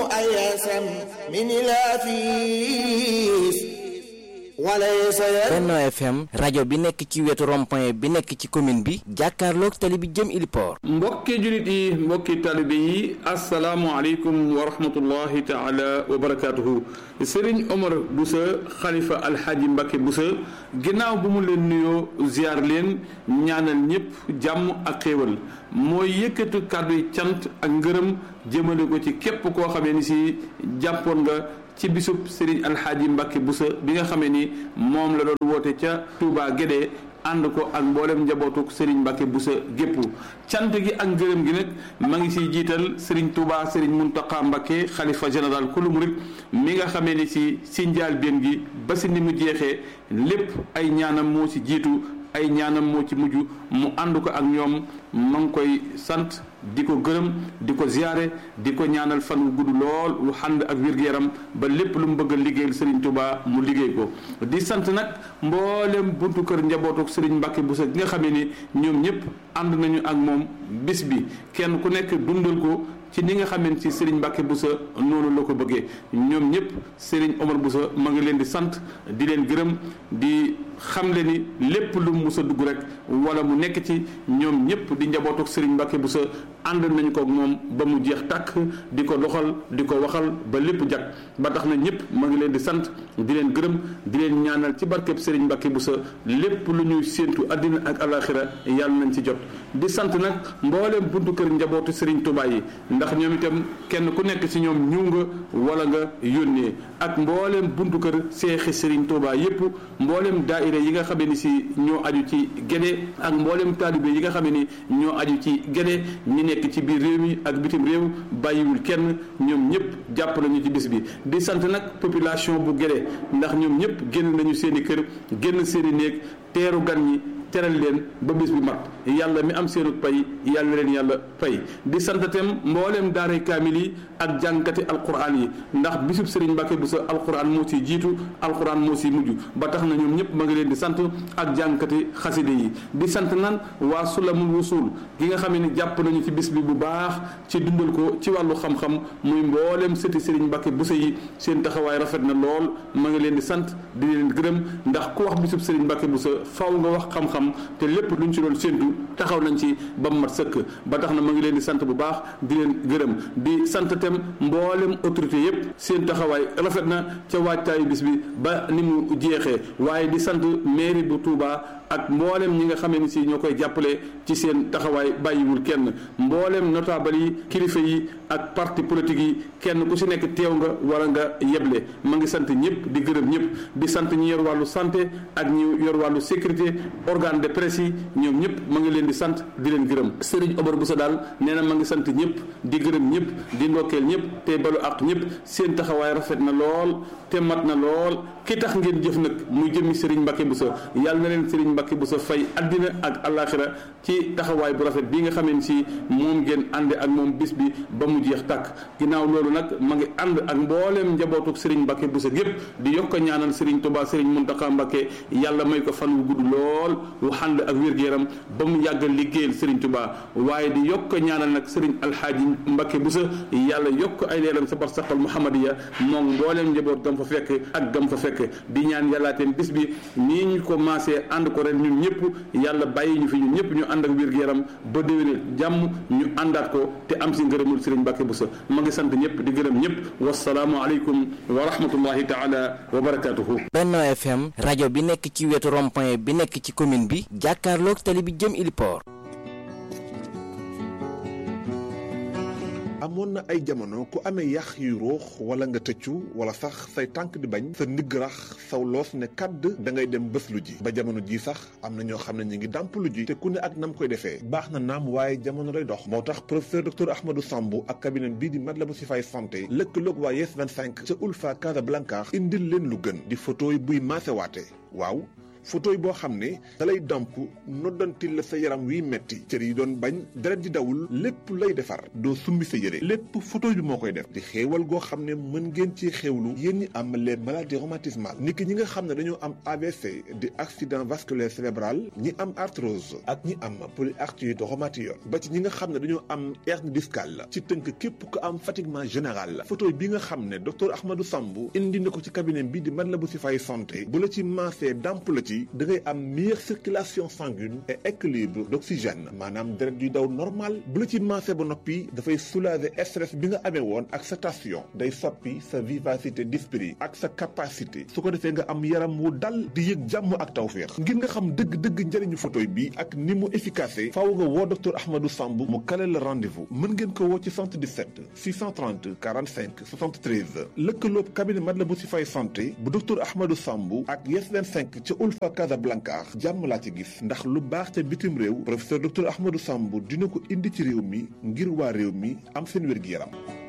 أيسم من الأفيس وليس Benno FM rajo bi nekk ci wetu rond-point bi nekk ci commune bi jàkkaarloog tali bi jëm Iliport. mbokki julit yi mbokki talibe yi asalaamualeykum wa rahmatullahi taala wa barakaatuhu. Serigne Omar Bousso xalifa alxaaji Mbacke Bousso ginnaaw bu mu leen nuyoo ziar leen ñaanal ñëpp jàmm ak xéewal mooy yëkkatu kàddu yi cant ak ngërëm jëmale ko ci képp koo xamee ni si jàppoon nga ci bisub Serigne alxaaji Mbacke Bousso bi nga xamee ni moom la doon woote ca Touba Guédé ànd ko ak mboolem njabootuk Serigne Mbacke Bousso gépp cant gi ak ngërëm gi nag ma ngi siy jiital Serigne Touba Serigne Mountakha Mbacke xalifa général kulu murit mi nga xamee ni si njaal benn gi ba si ni mu jeexee lépp ay ñaanam moo si jiitu ay ñaanam moo ci mujj mu ànd ko ak ñoom ma ngi koy sant di ko gërëm di ko ziyaare di ko ñaanal fan wu gudd lool wu ànd ak wér-gu-yaram ba lépp lu mu bëgg a liggéeyal Serigne Touba mu liggéey ko di sant nag mboolem buntu kër njabootuk Serigne Mbacke Bousso gi nga xamee ni ñoom ñëpp ànd nañu ak moom bis bi kenn ku nekk dundal ko ci ni nga xamante ci Serigne Mbacke Bousso noonu la ko bëggee ñoom ñëpp Serigne Omar Bousso ma ngi leen di sant di leen gërëm di xamle ni lépp lu mu mus a dugg rek wala mu nekk ci ñoom ñëpp di njabootuk Serigne Mbacke Bousso ànd nañu ko moom ba mu jeex tàkk di ko doxal di ko waxal ba lépp jag ba tax na ñëpp ma ngi leen di sant di leen gërëm di leen ñaanal ci barkeb Serigne Mbacke Bousso lépp lu ñuy séentu àddina ak alaxira yàlla nañ ci jot di sant nag mbooleem buntu kër njabootu Serigne Touba yi ndax ñoom itam kenn ku nekk ci ñoom ñëw nga wala nga yónnee ak mbooleem buntu kër seexi Serigne Touba yépp mbooleem daayira yi nga xamee ni si ñoo aju ci Guédé ak mbooleem taalibe yi nga xamee ni ñoo aju ci Guédé ñi nekk ci biir réew mi ak bitim réew bàyyiwul kenn ñoom ñëpp jàpp nañu ci bis bi di sant nag population bu Guédé ndax ñoom ñëpp génn nañu seeni kër génn seeni néeg teeru gan ñi teral leen ba bis bi mat yàlla mi am seenu pay yàlla leen yàlla pay di santatem mbooleem daaray kaamil yi ak jàngkati alquran yi ndax bisub Serigne Mbacke Bousso alquran moo si jiitu alquran moo si mujj ba tax na ñoom ñëpp ma ngi leen di sant ak jàngkati xaside yi di sant nan waa Sulamul Wusul gi nga xam ne jàpp nañu ci bis bi bu baax ci dundal ko ci wàllu xam-xam muy mbooleem sëti Serigne Mbacke Bousso yi seen taxawaay rafet na lool ma ngi leen di sant di leen gërëm ndax ku wax bisub Serigne Mbacke Bousso faw nga wax xam-xam te lépp luñ ci doon séentu taxaw nañ ci ba mu mat sëkk ba tax na ma ngi leen di sant bu baax di leen gërëm di sant tem mboolem autorité yépp seen taxawaay rafet na ca waajtaayu bis bi ba ni mu jeexee waaye di sant mairie bu Touba ak mboolem ñi nga xamee ni si ñoo koy jàppale ci seen taxawaay bàyyiwul kenn mboolem notable yi kilifa yi ak parti politique yi kenn ku si nekk teew nga wala nga yeble ma ngi sant ñëpp di gërëm ñëpp di sant ñi yor wàllu santé ak ñi yor wàllu sécurité organe de presse yi ñoom ñëpp ma ngi leen di sant di leen gërëm Serigne Omar Bousso daal nee na ma ngi sant ñëpp di gërëm ñëpp di ndokkeel ñëpp te balu ak ñëpp seen taxawaay rafet na lool te mat na lool ki tax ngeen jëf nag muy jëmmi Serigne Mbacke Bousso yàlla na leen Serigne Mbacke Bousso fay addina ak alaxira ci taxawaay bu rafet bi nga xamee si moom ngeen ànde ak moom bis bi ba mu jeex tàkk ginnaaw loolu nag ma ngi ànd ak mbooleem njabootuk Serigne Mbacke Bousso gépp di yokk ñaanal Serigne Touba Serigne Mountakha Mbacke yàlla may ko fan wu gudd lool wu ànd ak wér-gu-yaram ba mu yàgg liggéeyal Serigne Touba waaye di yokk ñaanal nag Serigne Alxaaji Mbacke Bousso yàlla yokk ay leeram sa barsaqal Muhammadiya moom mbooleem njaboot gam fa fekk ak gam fa fekk di ñaan yàllaateen bis bi nii ñu ko maasee ànd ko ren ñun ñëpp yàlla bàyyi ñu fi ñun ñëpp ñu ànd ak wér-gu-yaram ba déwénee jàmm ñu àndaat ko te am si ngërëmul Serigne Mbacke Bousso ma ngi sant ñëpp di gërëm ñëpp wasalaamu aleykum wa rahmatullahi taala wa barakatuhu. Benno FM rajo bi nekk ci wetu rond-point bi nekk ci commune bi jàkkaarloog tali bi jëm Iliport. amoon na ay jamono ku amee yax yu ruux wala nga tëccu wala sax say tànk di bañ sa ndigg rax saw loos ne kàdd da ngay dem bés lu ji ba jamono ji sax am na ñoo xam ne ñu ngi dàmp lu ji te ku ne ak nam koy defee baax na naam waaye jamono lay dox moo tax professeur docteur Ahmadou Sambou ak cabinet bii di Matlaboul Chifaay santé lëkkaloog waa Yes 25 ca Ulfa Casablanca indil leen lu gën di photo yi buy maasewaate waaw photo boo xam ne da lay damp noddantil la sa yaram wiy metti cër yi doon bañ deret di dawul lépp lay defar doo summi sa yére lépp photo bi moo koy def di xéewal goo xam ne mën ngeen ci xéewlu yéen ñi am les maladies rhumatismales niki ñi nga xam ne dañoo am AVC di accident vasculaire cérébral ñi am arthrose ak ñi am polyarthrite rhumatoïde ba ci ñi nga xam ne dañoo am hernie discale ci tënk képp ku am fatiguement général photo bi nga xam ne docteur Ahmadou Samb indi na ko ci cabinet bi di Matlaboul Chifaay santé bu la ci maasee damp la ci da ngay am meilleure circulation sanguine et équilibre d'oxygène maanaam deret yuy daw normal bu la ci maasee ba noppi dafay soulager stress bi nga amee woon ak sa tension day soppi sa vivacité d'esprit ak sa capacité su ko defee nga am yaram wu dal di yëg jàmm ak tawféex ngir nga xam dëgg-dëgg njëriñu photo bi ak ni mu efficace faaw nga woo docteur Ahmadou Samb mu kale la rendez-vous mën ngeen ko woo ci 77 630 45 73 lëkkaloob cabinet Matlaboul Chifaay santé bu docteur Ahmadou Samb ak Yes 25 ca Ulfa Casablanca jàmm laa ci gis ndax lu baax ca bitim réew professeur docteur Ahmadou Samb dina ko indi ci réew mi ngir waa réew mi am seen wér-gi-yaram